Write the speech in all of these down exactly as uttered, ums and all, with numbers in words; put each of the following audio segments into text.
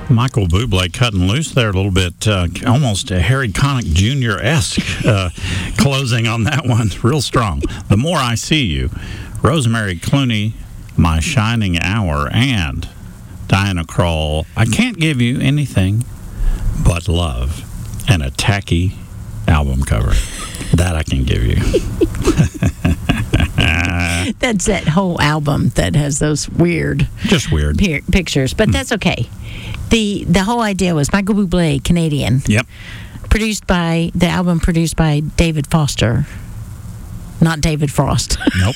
Michael Bublé cutting loose there a little bit, uh, almost a Harry Connick Junior-esque uh, closing on that one. Real strong. The More I See You, Rosemary Clooney, My Shining Hour, and Diana Krall, I Can't Give You Anything But Love, and a tacky album cover. That I can give you. That's that whole album that has those weird, just weird pi- pictures, but that's okay. the The whole idea was Michael Bublé, Canadian. Yep. Produced by the album produced by David Foster, not David Frost. Nope.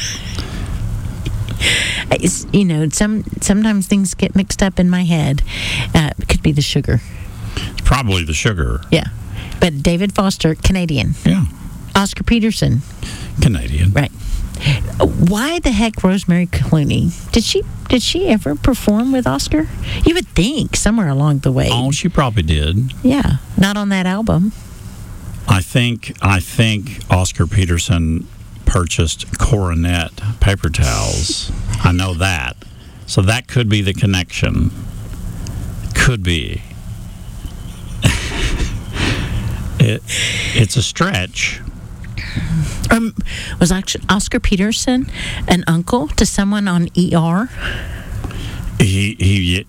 It's, you know, some sometimes things get mixed up in my head. Uh, it could be the sugar. It's probably the sugar. Yeah, but David Foster, Canadian. Yeah. Oscar Peterson, Canadian. Right. Why the heck Rosemary Clooney? Did she did she ever perform with Oscar? You would think somewhere along the way. Oh, she probably did. Yeah, not on that album. I think I think Oscar Peterson purchased Coronet paper towels. I know that. So that could be the connection. Could be. it it's a stretch. Um, was actually Oscar Peterson an uncle to someone on E R? He he.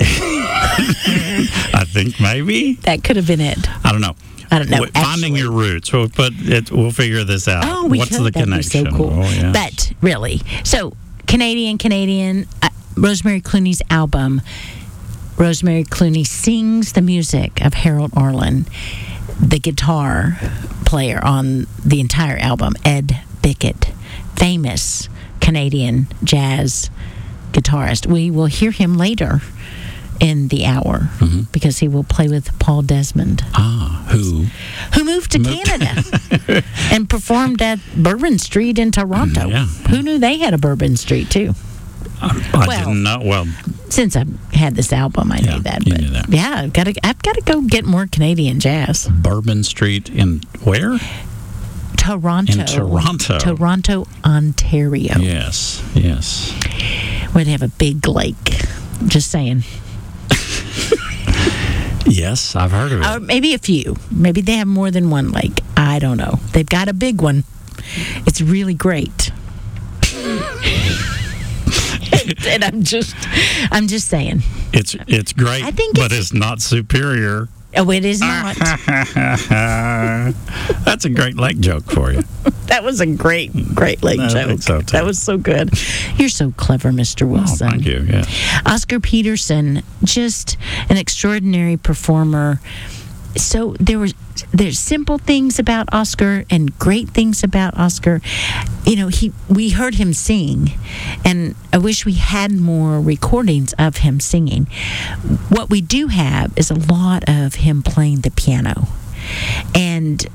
I think maybe That could have been it. I don't know. I don't know. Wait, finding actually. your roots. We'll put it. We'll figure this out. Oh, we What's could. the That'd connection? be so cool. Oh, yeah. But really, so Canadian, Canadian, uh, Rosemary Clooney's album. Rosemary Clooney sings the music of Harold Arlen, the guitar player on the entire album, Ed Bickett, famous Canadian jazz guitarist. We will hear him later in the hour mm-hmm. because he will play with Paul Desmond. Ah, who? Who moved to Moved. Canada and performed at Bourbon Street in Toronto. Yeah. Who knew they had a Bourbon Street, too? I, I Well, didn't know. Well, Since I had this album, I Yeah, knew that. you But knew that. yeah, I've got to. I've got to go get more Canadian jazz. Bourbon Street in where? Toronto. In Toronto. Toronto, Ontario. Yes, yes. Where they have a big lake. Just saying. Yes, I've heard of it. Or maybe a few. Maybe they have more than one lake. I don't know. They've got a big one. It's really great. And I'm just, I'm just saying. it's it's great, I think but it's- it's not superior. Oh, it is not. That's a Great Lake joke for you. That was a great, great lake I joke. think so, too. That was so good. You're so clever, Mister Oh, Wilson. thank you. Yeah. Oscar Peterson, just an extraordinary performer. So there were there's simple things about Oscar and great things about Oscar. You know, he we heard him sing, and I wish we had more recordings of him singing. What we do have is a lot of him playing the piano, and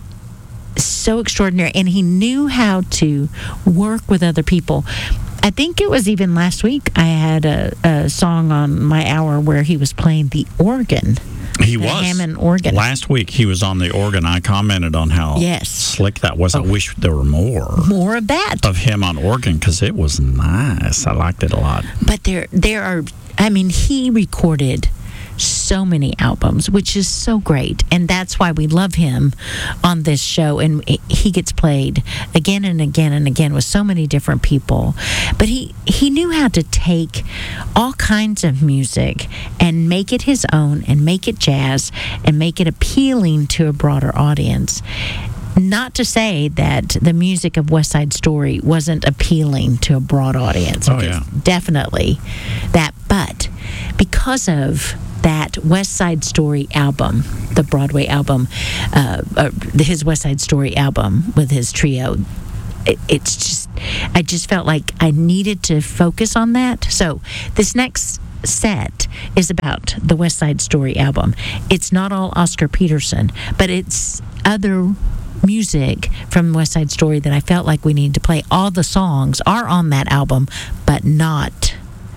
so extraordinary. And he knew how to work with other people. I think it was even last week I had a, a song on my hour where he was playing the organ. He The was. Hammond organ. Last week he was on the organ. I commented on how Yes. slick that was. I wish there were more More of that. of him on organ because it was nice. I liked it a lot. But there there are, I mean, he recorded so many albums, which is so great. And that's why we love him on this show. And he gets played again and again and again with so many different people. But he, he knew how to take all kinds of music and make it his own and make it jazz and make it appealing to a broader audience. Not to say that the music of West Side Story wasn't appealing to a broad audience. Oh, because yeah. Definitely that. But because of that West Side Story album, the Broadway album, uh, uh, his West Side Story album with his trio, it, it's just, I just felt like I needed to focus on that. So this next set is about the West Side Story album. It's not all Oscar Peterson, but it's other music from West Side Story that I felt like we needed to play. All the songs are on that album, but not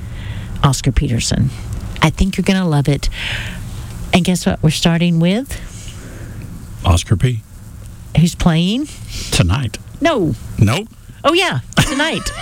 Oscar Peterson. I think you're going to love it. And guess what? We're starting with Oscar P. who's playing? Tonight. No. Nope. Oh, yeah, tonight.